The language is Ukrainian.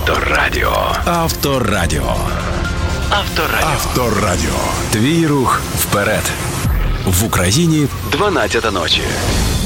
Авторадіо. Авторадіо. Авторадіо. Твій рух вперед. В Україні 12 ночі.